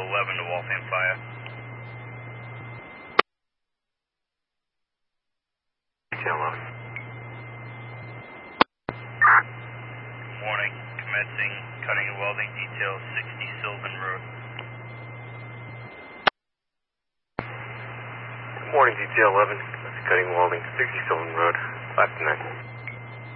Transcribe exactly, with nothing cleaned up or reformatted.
eleven to Waltham Fire. Detail eleven. Morning, commencing cutting and welding detail sixty Sylvan Road. Good morning, Detail eleven. That's cutting and welding, sixty Sylvan Road, five to nine.